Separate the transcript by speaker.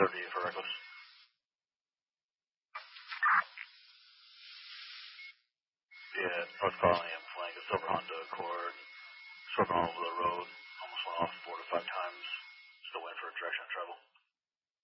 Speaker 1: 30 for reckless. Yeah, North Colony, I'm flying a silver Honda Accord, swerving all over the road.